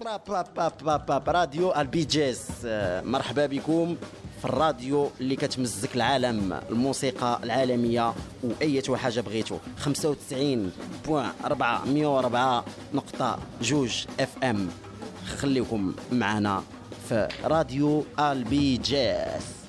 راديو البي جيس. مرحبا بكم في الراديو اللي كتمزك العالم، الموسيقى العالمية وأي حاجة بغيتو. 95.404.2 FM. خليكم معنا في راديو البي جيس.